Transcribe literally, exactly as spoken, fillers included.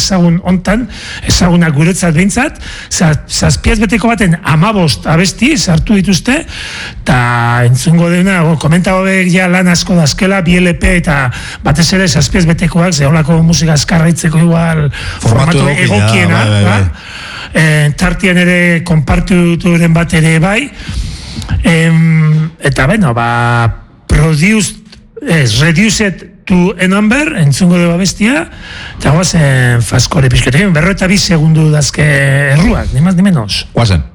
ezagun ontan, ezagunak guretzat behintzat, zazpiaz beteko baten amabost abesti sartu dituzte, eta entzungo dena, komenta hobek ja lan asko dazkela, bi L P eta batez ere zazpiaz betekoak, ze holako musika eskarraitzeko igual formatu egokiena, tartian ere konpartituren bat ere bai, eta beno, ba, produced, ez, reduced to a number, entzungo dugu abestia, eta guazen faskore pixketekin, berro eta bi segundu dazke erruak, ni más ni menos. Guazen.